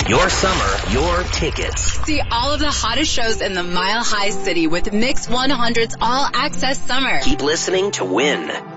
Your summer, your tickets. See all of the hottest shows in the Mile High City with Mix 100's All Access Summer. Keep listening to win.